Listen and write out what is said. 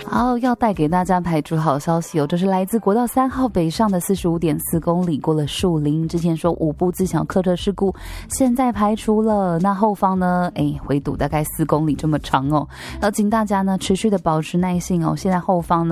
好，要带给大家排除好消息哦，这是来自国道3号北上的45.4公里，过了树林。之前说5部自小客车事故，现在排除了。那后方呢？回堵大概4公里这么长哦，要请大家呢持续的保持耐性哦。现在后方呢